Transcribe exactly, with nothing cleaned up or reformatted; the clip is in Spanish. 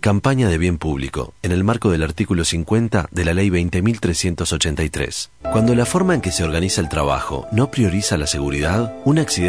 Campaña de bien público, en el marco del artículo cincuenta de la Ley veinte mil trescientos ochenta y tres. Cuando la forma en que se organiza el trabajo no prioriza la seguridad, un accidente